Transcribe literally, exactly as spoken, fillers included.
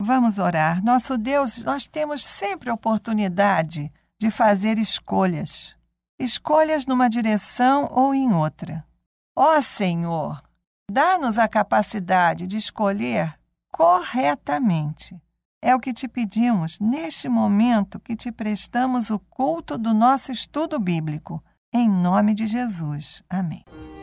Vamos orar. Nosso Deus, nós temos sempre oportunidade de fazer escolhas. Escolhas numa direção ou em outra. Ó Senhor, dá-nos a capacidade de escolher corretamente. É o que te pedimos neste momento que te prestamos o culto do nosso estudo bíblico. Em nome de Jesus. Amém.